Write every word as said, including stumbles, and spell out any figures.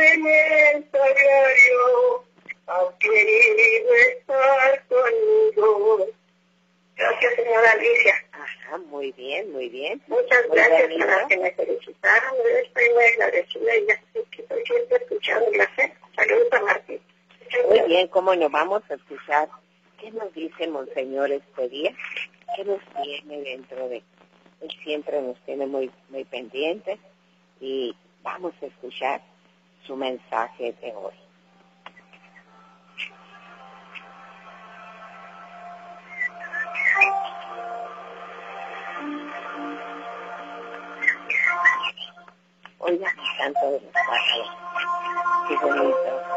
en el sagrario ha querido estar conmigo. Gracias, señora Alicia. Ajá, muy bien, muy bien. Muchas muy gracias bonito. a las que me felicitaron. Yo estoy muy agradecida y ya sé que estoy siempre escuchándolas. ¿eh? Saludos a Martín. Muy bien, cómo no, vamos a escuchar qué nos dice Monseñor este día, qué nos tiene dentro de él. Siempre nos tiene muy, muy pendientes y vamos a escuchar su mensaje de hoy. Oiga, canto de los pájaros. Qué bonito.